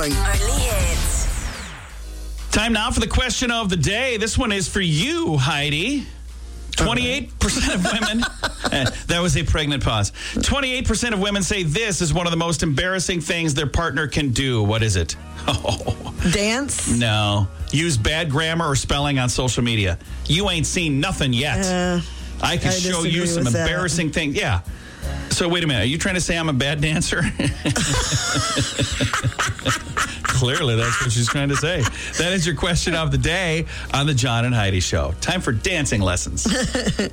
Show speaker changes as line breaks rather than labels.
something.
Early hits.
Time now for the question of the day. This one is for you, Heidi. 28% of women, that was a pregnant pause. 28% of women say this is one of the most embarrassing things their partner can do. What is it? Oh,
Dance?
no. Use bad grammar or spelling on social media. You ain't seen nothing yet. I can show you some embarrassing things. Yeah. So wait a minute. Are you trying to say I'm a bad dancer? Clearly, that's what she's trying to say. That is your question of the day on the John and Heidi Show. Time for dancing lessons.